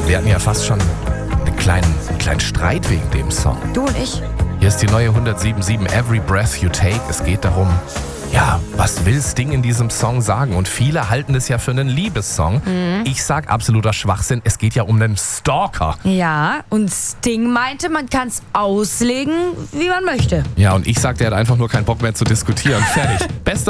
Wir hatten ja fast schon einen kleinen Streit wegen dem Song. Du und ich? Hier ist die neue 107.7 Every Breath You Take. Es geht darum, ja, was will Sting in diesem Song sagen? Und viele halten es ja für einen Liebessong. Ich sag absoluter Schwachsinn. Es geht ja um einen Stalker. Ja, und Sting meinte, man kann es auslegen, wie man möchte. Ja, und ich sag, der hat einfach nur keinen Bock mehr zu diskutieren. Fertig. Beste